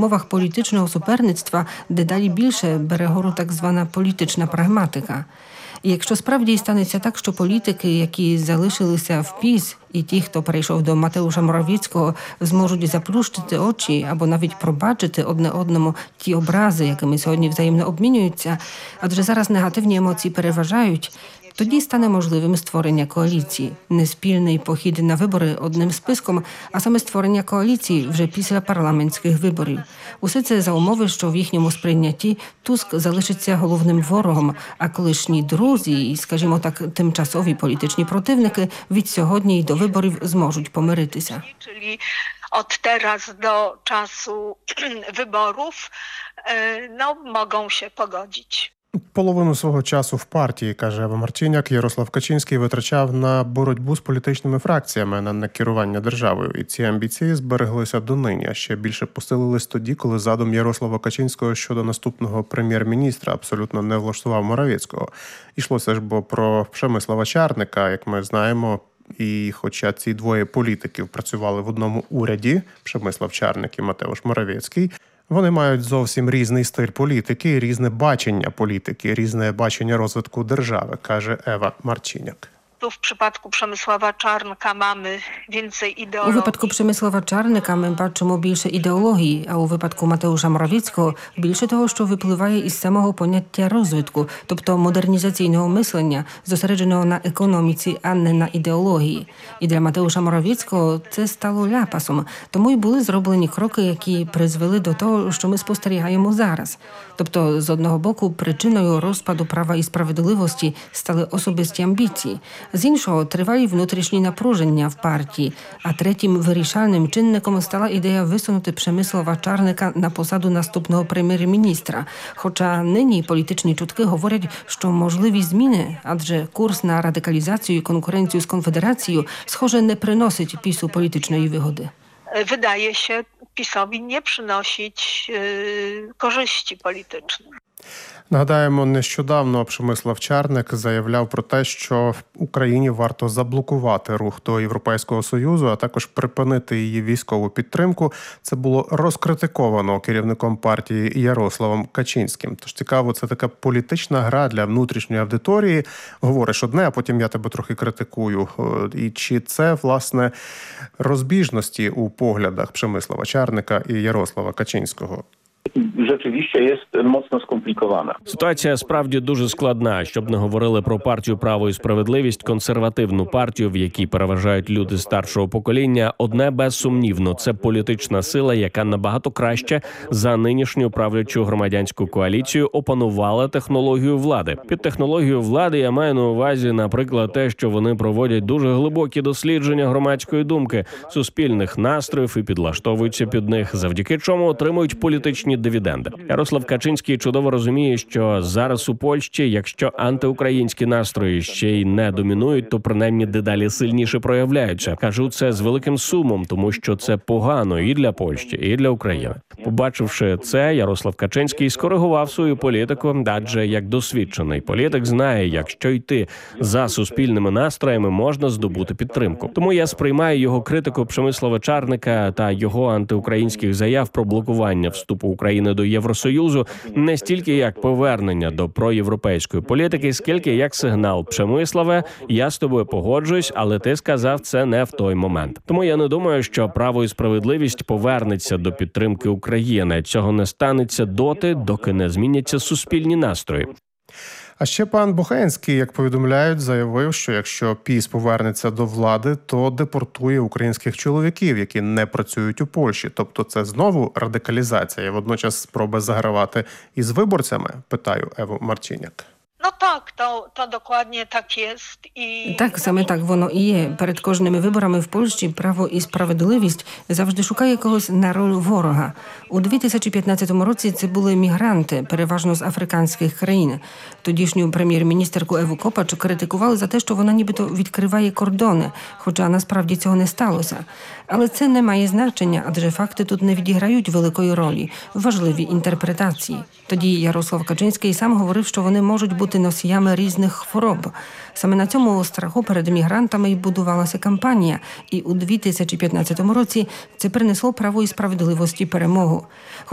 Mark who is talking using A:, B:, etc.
A: умовах політичного суперництва дедалі більше бере гору так звана політична прагматика. І якщо справді станеться так, що політики, які залишилися в ПіС, і ті, хто перейшов до Матеуша Моравіцького, зможуть заплющити очі або навіть пробачити одне одному ті образи, якими сьогодні взаємно обмінюються, адже зараз негативні емоції переважають, тоді стане можливим створення коаліції. Не спільний похід на вибори одним списком, а саме створення коаліції вже після парламентських виборів. Усе це за умови, що в їхньому сприйнятті Туск залишиться головним ворогом, а колишні друзі і, скажімо так, тимчасові політичні противники від сьогодні й до виборів зможуть помиритися.
B: Od teraz do czasu wyborów mogą się pogodzić.
C: Половину свого часу в партії, каже Ева Марчиняк, Ярослав Качинський витрачав на боротьбу з політичними фракціями, на керування державою. І ці амбіції збереглися донині, а ще більше посилились тоді, коли задум Ярослава Качинського щодо наступного прем'єр-міністра абсолютно не влаштував Моравіцького. Йшлося ж бо про Przemysława Czarnka, як ми знаємо. І хоча ці двоє політиків працювали в одному уряді, Przemysław Czarnek і Матеуш Моравіцький, вони мають зовсім різний стиль політики, різне бачення політики, різне бачення розвитку держави, каже Ева Марчиняк.
B: W przypadku Przemysława Czarnka mamy więcej
A: У випадку
B: ideologii.
A: Przemysława Czarnka ми бачимо більше ідеології, а у випадку Матеуша Моравіцького більше того, що випливає із самого поняття розвитку, тобто модернізаційного мислення, зосередженого на економіці, а не на ідеології. І для Матеуша Моравіцького це стало ляпасом, тому й були зроблені кроки, які призвели до того, що ми спостерігаємо зараз. Тобто, з одного боку, причиною розпаду права і справедливості стали особисті амбіції, з іншого – тривалі внутрішні напруження в партії, а третім вирішальним чинником стала ідея висунути Przemysława Czarnka на посаду наступного прем'єр-міністра. Хоча нині політичні чутки говорять, що можливі зміни, адже курс на радикалізацію і конкуренцію з конфедерацією, схоже, не приносить ПіСу політичної вигоди.
B: Wydaje się PiS-owi nie przynosić korzyści politycznych.
C: Нагадаємо, нещодавно Przemysław Czarnek заявляв про те, що в Україні варто заблокувати рух до Європейського Союзу, а також припинити її військову підтримку. Це було розкритиковано керівником партії Ярославом Качинським. Тож цікаво, це така політична гра для внутрішньої аудиторії. Говориш одне, а потім я тебе трохи критикую. І чи це, власне, розбіжності у поглядах Przemysława Czarnka і Ярослава Качинського?
D: Rzeczywiście jest mocno skomplikowana.
E: Ситуація справді дуже складна. Щоб не говорили про партію «Право і справедливість», консервативну партію, в якій переважають люди старшого покоління, одне безсумнівно – це політична сила, яка набагато краще за нинішню правлячу громадянську коаліцію опанувала технологію влади. Під технологією влади я маю на увазі, наприклад, те, що вони проводять дуже глибокі дослідження громадської думки, суспільних настроїв і підлаштовуються під них, завдяки чому отримують політичні дивіденди. Ярослав Качинський чудово розуміє, що зараз у Польщі, якщо антиукраїнські настрої ще й не домінують, то принаймні дедалі сильніше проявляються. Кажу це з великим сумом, тому що це погано і для Польщі, і для України. Побачивши це, Ярослав Качинський скоригував свою політику, адже як досвідчений політик знає, якщо йти за суспільними настроями, можна здобути підтримку. Тому я сприймаю його критику Przemysława Czarnka та його антиукраїнських заяв про блокування вступу України до Євросоюзу не стільки як повернення до проєвропейської політики, скільки як сигнал: Przemysławie, я з тобою погоджуюсь, але ти сказав це не в той момент. Тому я не думаю, що «Право і справедливість» повернеться до підтримки України. Цього не станеться доти, доки не зміняться суспільні настрої.
C: А ще пан Бухенський, як повідомляють, заявив, що якщо ПіС повернеться до влади, то депортує українських чоловіків, які не працюють у Польщі. Тобто це знову радикалізація і водночас спроба загравати із виборцями, питаю Еву Марчиняк.
B: No tak, to dokładnie tak jest.
A: Так, саме так воно і є. Перед кожними виборами в Польщі «Право і справедливість» завжди шукає когось на роль ворога. У 2015 році це були мігранти, переважно з африканських країн. Тодішню прем'єр-міністерку Еву Копач критикували за те, що вона нібито відкриває кордони, хоча насправді цього не сталося. Але це не має значення, адже факти тут не відіграють великої ролі, важливі інтерпретації. Тоді Ярослав Качинський сам говорив, що вони можуть бути носіями різних хвороб. Саме на цьому страху перед мігрантами й будувалася кампанія, і у 2015 році це принесло «Право і справедливості» перемогу.